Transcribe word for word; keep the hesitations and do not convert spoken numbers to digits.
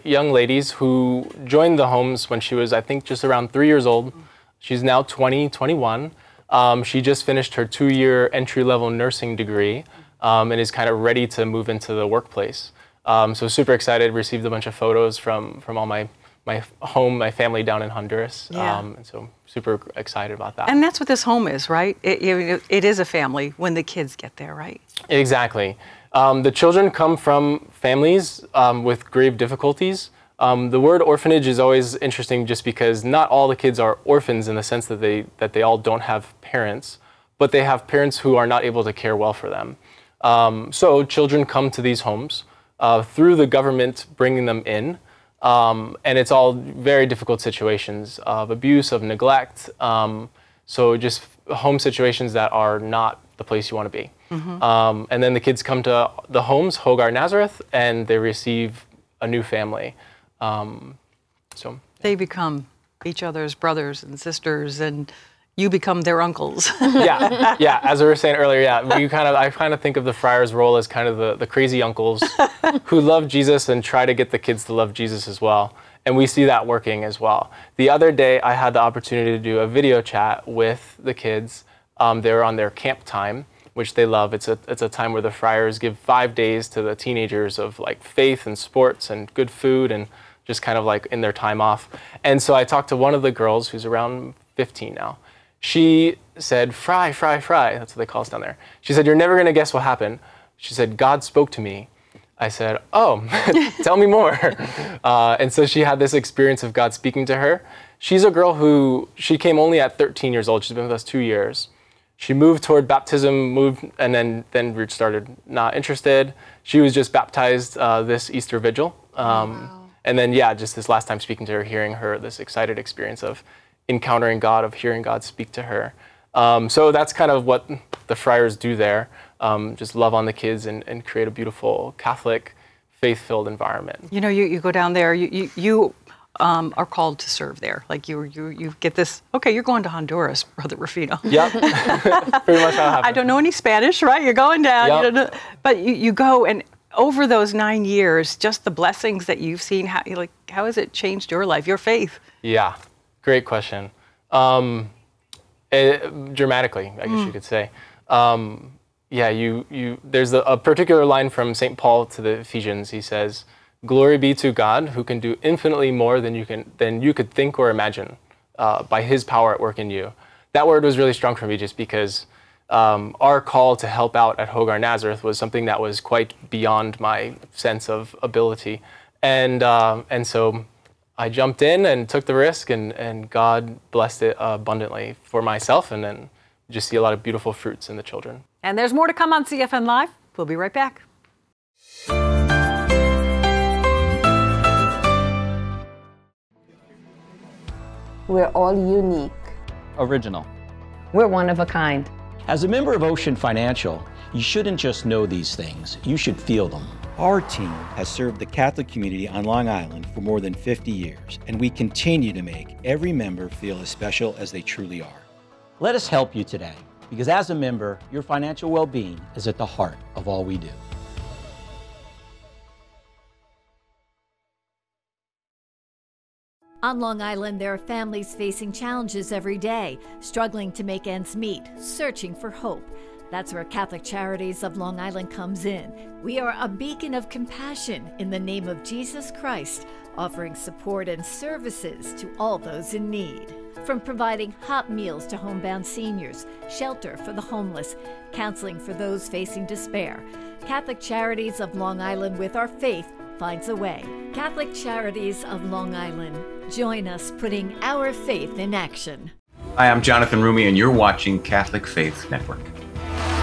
young ladies who joined the homes when she was, I think, just around three years old. She's now twenty, twenty-one. Um, she just finished her two-year entry-level nursing degree um, and is kind of ready to move into the workplace. Um, so super excited, received a bunch of photos from, from all my, my home, my family down in Honduras. Yeah. Um, and so super excited about that. And that's what this home is, right? It, it, it is a family when the kids get there, right? Exactly. Um, the children come from families um, with grave difficulties. Um, the word orphanage is always interesting just because not all the kids are orphans in the sense that they, that they all don't have parents, but they have parents who are not able to care well for them. Um, so children come to these homes uh, through the government bringing them in, um, and it's all very difficult situations of abuse, of neglect, um, so just home situations that are not the place you want to be. Mm-hmm. um, and then the kids come to the homes, Hogar Nazareth, and they receive a new family. Um, so they become each other's brothers and sisters, and you become their uncles. yeah, yeah. As we were saying earlier, yeah, we kind of I kind of think of the friars' role as kind of the, the crazy uncles who love Jesus and try to get the kids to love Jesus as well. And we see that working as well. The other day, I had the opportunity to do a video chat with the kids. Um, they were on their camp time, which they love. It's a it's a time where the friars give five days to the teenagers of like faith and sports and good food and just kind of like in their time off. And so I talked to one of the girls who's around fifteen now. She said, Fry, Fry, Fry. That's what they call us down there. She said, you're never going to guess what happened. She said, God spoke to me. I said, oh, tell me more. Uh, and so she had this experience of God speaking to her. She's a girl who, she came only at thirteen years old. She's been with us two years. She moved toward baptism, moved, and then, then started not interested. She was just baptized uh, this Easter Vigil. Um, wow. And then, yeah, just this last time speaking to her, hearing her, this excited experience of encountering God, of hearing God speak to her. Um, so that's kind of what the friars do there, um, just love on the kids and, and create a beautiful Catholic, faith-filled environment. You know, you, you go down there, you, you, you um, are called to serve there. Like you, you, you get this, okay, you're going to Honduras, Brother Rufino. Yep, pretty much how it happened. I don't know any Spanish, right? You're going down, yep. you don't know, but you, you go, and over those nine years, just the blessings that you've seen, how, like, how has it changed your life, your faith? Yeah. Great question. Um, it, dramatically, I guess mm. you could say. Um, yeah, you, you, there's a, a particular line from Saint Paul to the Ephesians. He says, glory be to God who can do infinitely more than you, can, than you could think or imagine uh, by his power at work in you. That word was really strong for me just because um, our call to help out at Hogar Nazareth was something that was quite beyond my sense of ability. And, uh, and so I jumped in and took the risk, and, and God blessed it uh, abundantly for myself, and then just see a lot of beautiful fruits in the children. And there's more to come on C F N Live. We'll be right back. We're all unique. Original. We're one of a kind. As a member of Ocean Financial, you shouldn't just know these things, you should feel them. Our team has served the Catholic community on Long Island for more than fifty years, and we continue to make every member feel as special as they truly are. Let us help you today, because as a member, your financial well-being is at the heart of all we do. On Long Island, there are families facing challenges every day, struggling to make ends meet, searching for hope. That's where Catholic Charities of Long Island comes in. We are a beacon of compassion in the name of Jesus Christ, offering support and services to all those in need. From providing hot meals to homebound seniors, shelter for the homeless, counseling for those facing despair, Catholic Charities of Long Island, with our faith, finds a way. Catholic Charities of Long Island. Join us putting our faith in action. Hi, I'm Jonathan Rumi, and you're watching Catholic Faith Network.